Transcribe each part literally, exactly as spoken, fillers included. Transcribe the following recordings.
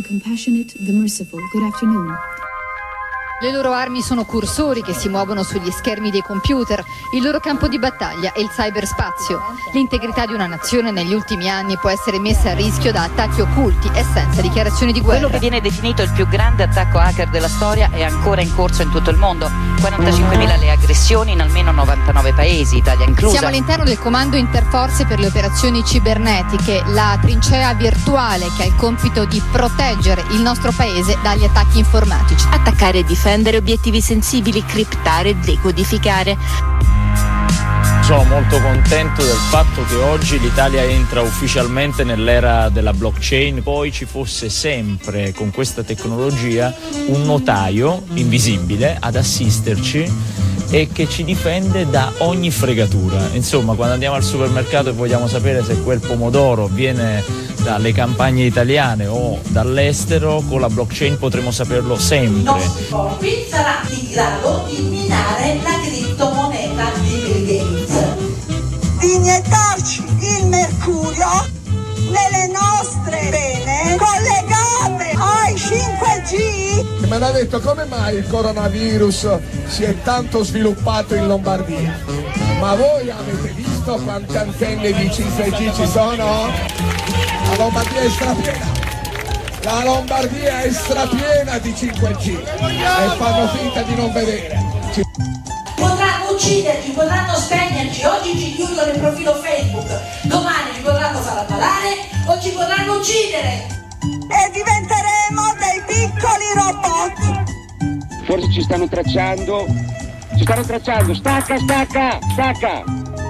compassionate, the merciful. Good afternoon. Le loro armi sono cursori che si muovono sugli schermi dei computer, il loro campo di battaglia è il cyberspazio. L'integrità di una nazione negli ultimi anni può essere messa a rischio da attacchi occulti e senza dichiarazioni di guerra. Quello che viene definito il più grande attacco hacker della storia è ancora in corso in tutto il mondo. quarantacinquemila le aggressioni in almeno novantanove paesi, Italia inclusa. Siamo all'interno del Comando Interforze per le operazioni cibernetiche, la trincea virtuale che ha il compito di proteggere il nostro paese dagli attacchi informatici. Attaccare e difendere obiettivi sensibili, criptare, decodificare. Sono molto contento del fatto che oggi l'Italia entra ufficialmente nell'era della blockchain. Poi ci fosse sempre con questa tecnologia un notaio invisibile ad assisterci e che ci difende da ogni fregatura. Insomma, quando andiamo al supermercato e vogliamo sapere se quel pomodoro viene dalle campagne italiane o dall'estero, con la blockchain potremo saperlo sempre. Il nostro Corpi sarà in grado di minare la criptomoneta di Bill Gates, di iniettarci il mercurio nelle nostre vene collegate ai cinque G. Mi hanno detto come mai il coronavirus si è tanto sviluppato in Lombardia, ma voi avete visto quante antenne di cinque G ci sono? La Lombardia è strapiena, la Lombardia è strapiena di cinque G e fanno finta di non vedere. Ci... Potranno ucciderci, potranno spegnerci, oggi ci chiudono il profilo Facebook, domani ci potranno far ammalare o ci potranno uccidere. E diventeremo dei piccoli robot. Forse ci stanno tracciando, ci stanno tracciando, stacca, stacca, stacca.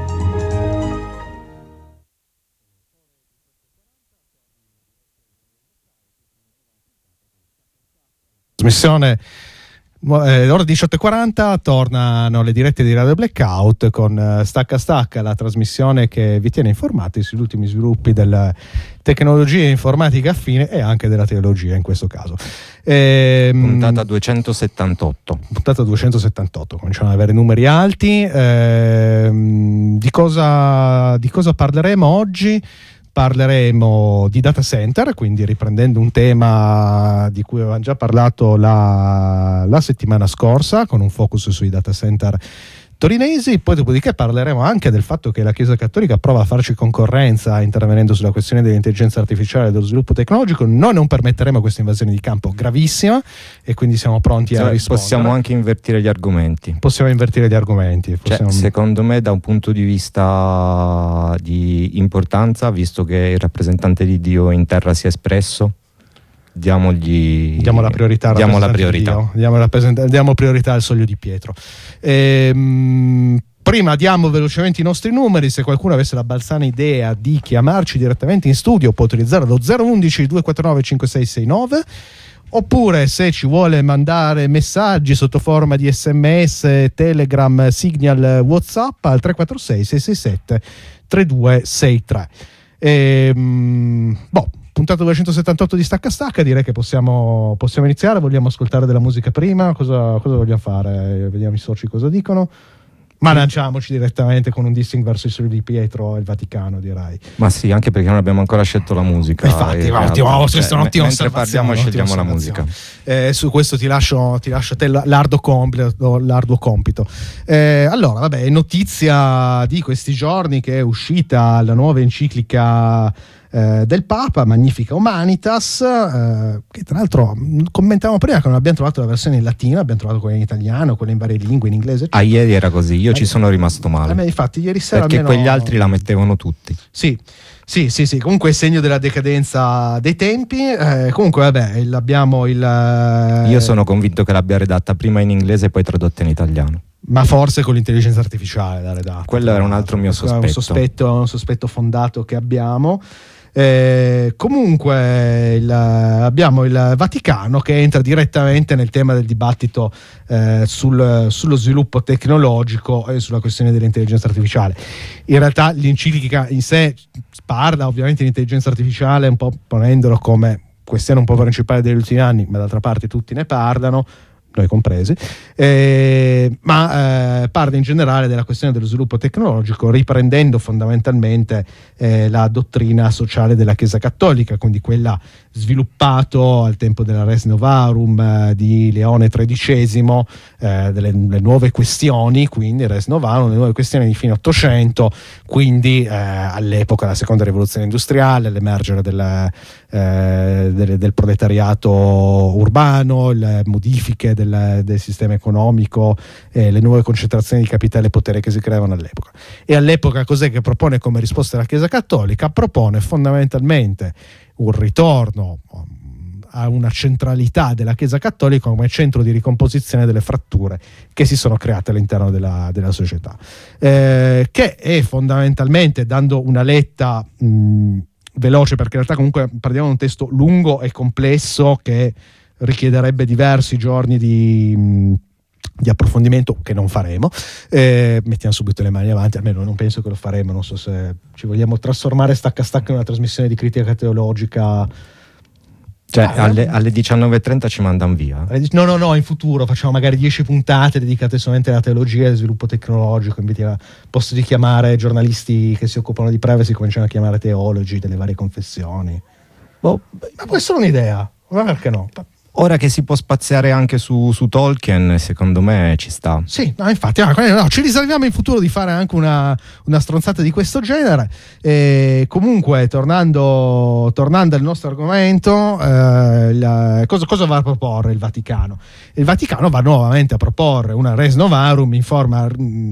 Trasmissione eh, ora diciotto e quaranta, tornano le dirette di Radio Blackout con eh, Stacca Stacca, la trasmissione che vi tiene informati sugli ultimi sviluppi della tecnologia informatica affine e anche della teologia in questo caso. E, puntata duecentosettantotto. Puntata duecentosettantotto, cominciamo ad avere numeri alti. Eh, di cosa, di cosa parleremo oggi? Parleremo di data center, quindi riprendendo un tema di cui avevamo già parlato la, la settimana scorsa, con un focus sui data center torinesi. Poi dopodiché parleremo anche del fatto che la Chiesa Cattolica prova a farci concorrenza intervenendo sulla questione dell'intelligenza artificiale e dello sviluppo tecnologico. Noi non permetteremo questa invasione di campo gravissima e quindi siamo pronti a rispondere. Possiamo anche invertire gli argomenti. Possiamo invertire gli argomenti. Possiamo... Cioè, secondo me, da un punto di vista di importanza, visto che il rappresentante di Dio in terra si è espresso, diamogli diamo la priorità, diamo la priorità. Dio, diamo, rappresent- diamo priorità al soglio di Pietro. Ehm, prima diamo velocemente i nostri numeri. Se qualcuno avesse la balzana idea di chiamarci direttamente in studio può utilizzare lo zero undici due quattro nove cinque sei sei nove, oppure se ci vuole mandare messaggi sotto forma di sms, telegram, signal, whatsapp al tre quattro sei sei sei sette tre due sei tre. Ehm, boh puntata duecentosettantotto di Stacca Stacca, direi che possiamo, possiamo iniziare. Vogliamo ascoltare della musica prima? Cosa, cosa vogliamo fare? Vediamo i soci cosa dicono. Ma lanciamoci direttamente con un dissing verso il Sole di Pietro e il Vaticano, direi. Ma sì, anche perché non abbiamo ancora scelto la musica. Infatti, e ottimo, cioè, questa è un'ottima mentre parliamo scegliamo la musica. Eh, su questo ti lascio, ti lascio a te l'arduo compito. L'arduo compito. Eh, allora, vabbè, notizia di questi giorni che è uscita la nuova enciclica Eh, del Papa, Magnificat Humanitas, eh, che tra l'altro commentavamo prima che non abbiamo trovato la versione in latino, abbiamo trovato quella in italiano, quella in varie lingue, in inglese eccetera. Ah, ieri era così, io eh, ci sono rimasto male. A me infatti ieri sera perché almeno... quegli altri la mettevano tutti. Sì, sì, sì, sì, comunque è segno della decadenza dei tempi. Eh, comunque vabbè, abbiamo il... Io sono convinto che l'abbia redatta prima in inglese e poi tradotta in italiano. Ma forse con l'intelligenza artificiale la redatta. Quello era un altro mio sospetto. Un sospetto, un sospetto fondato che abbiamo. Eh, comunque il, abbiamo il Vaticano che entra direttamente nel tema del dibattito eh, sul, sullo sviluppo tecnologico e sulla questione dell'intelligenza artificiale. In realtà l'enciclica in sé parla ovviamente di intelligenza artificiale, un po' ponendolo come questione un po' principale degli ultimi anni, ma d'altra parte tutti ne parlano. noi compresi, eh, ma eh, parla in generale della questione dello sviluppo tecnologico, riprendendo fondamentalmente eh, la dottrina sociale della Chiesa Cattolica, quindi quella sviluppato al tempo della Res Novarum eh, di Leone tredicesimo, eh, delle, delle nuove questioni, quindi Res Novarum, le nuove questioni di fine Ottocento, quindi eh, all'epoca della seconda rivoluzione industriale, l'emergere del, eh, del, del proletariato urbano, le modifiche del, del sistema economico, eh, le nuove concentrazioni di capitale e potere che si creavano all'epoca. E all'epoca cos'è che propone come risposta la Chiesa Cattolica? Propone fondamentalmente un ritorno a una centralità della Chiesa Cattolica come centro di ricomposizione delle fratture che si sono create all'interno della, della società, eh, che è fondamentalmente, dando una letta mh, veloce, perché in realtà comunque parliamo di un testo lungo e complesso che richiederebbe diversi giorni di, mh, di approfondimento, che non faremo, eh, mettiamo subito le mani avanti, almeno non penso che lo faremo, non so se ci vogliamo trasformare stacca stacca in una trasmissione di critica teologica. Cioè ah, alle, alle diciannove e trenta ci mandano via? No, no, no, in futuro facciamo magari dieci puntate dedicate solamente alla teologia e al sviluppo tecnologico, invece a posto di chiamare giornalisti che si occupano di privacy cominciano a chiamare teologi delle varie confessioni. Boh, ma può essere un'idea, ma perché no? Ora che si può spaziare anche su, su Tolkien, secondo me ci sta. Sì, no, infatti, no, no, ci riserviamo in futuro di fare anche una, una stronzata di questo genere. E comunque, tornando, tornando al nostro argomento, eh, la, cosa, cosa va a proporre il Vaticano? Il Vaticano va nuovamente a proporre una Res Novarum in forma,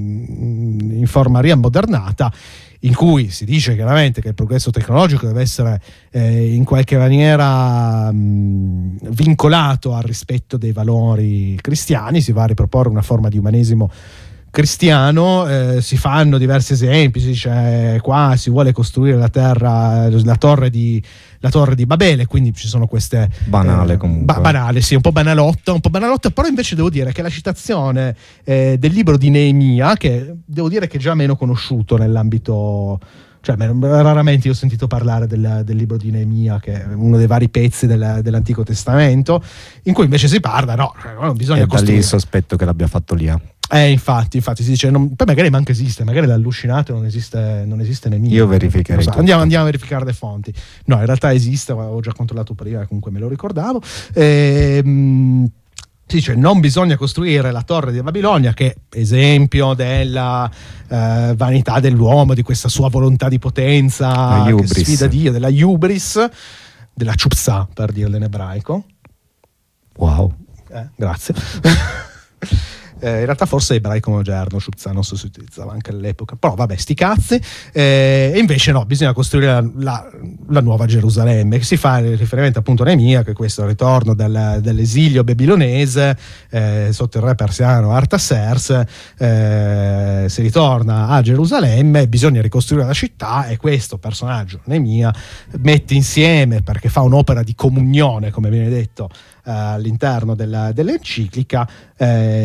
in forma riammodernata, in cui si dice chiaramente che il progresso tecnologico deve essere eh, in qualche maniera mh, vincolato al rispetto dei valori cristiani. Si va a riproporre una forma di umanesimo cristiano, eh, si fanno diversi esempi, si dice eh, qua si vuole costruire la terra, la torre di la torre di Babele, quindi ci sono queste banale eh, comunque ba- banale, sì, un po' banalotta, un po' banalotta, però invece devo dire che la citazione eh, del libro di Neemia, che devo dire che è già meno conosciuto nell'ambito, cioè raramente io ho sentito parlare del, del libro di Neemia, che è uno dei vari pezzi del, dell'Antico Testamento, in cui invece si parla, no, non bisogna e costruire. Da lì il sospetto che l'abbia fatto Lia. Eh, infatti, infatti si dice, non, poi magari manca esiste, magari l'allucinato non esiste, non esiste Neemia. Io verificherei. So, andiamo, andiamo a verificare le fonti. No, in realtà esiste, ho già controllato prima, comunque me lo ricordavo. Ehm, si dice non bisogna costruire la torre di Babilonia, che è esempio della eh, vanità dell'uomo, di questa sua volontà di potenza che sfida Dio, della hubris, della chupsa, per dirlo in ebraico. Wow. Eh, grazie. Eh, in realtà forse ebraico moderno, Shupza non so se si utilizzava anche all'epoca, però vabbè, sti cazzi. Eh, e invece no, bisogna costruire la, la, la nuova Gerusalemme, che si fa riferimento appunto a Neemia, che questo ritorno del, dell'esilio babilonese eh, sotto il re persiano Artaxerxes, eh, si ritorna a Gerusalemme, bisogna ricostruire la città, e questo personaggio, Neemia, mette insieme, perché fa un'opera di comunione, come viene detto eh, all'interno della, dell'enciclica, eh,